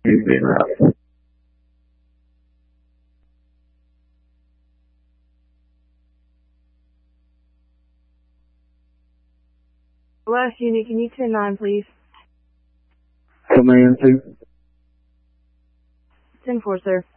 Last unit, can you 10-9, please? Command 2. 10-4, sir.